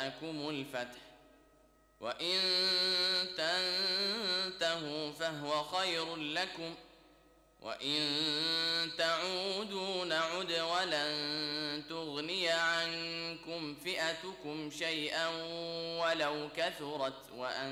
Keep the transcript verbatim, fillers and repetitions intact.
جاءكم الفتح وإن تنتهوا فهو خير لكم وإن تعودوا نعد ولن تغني عنكم فئتكم شيئا ولو كثرت وأن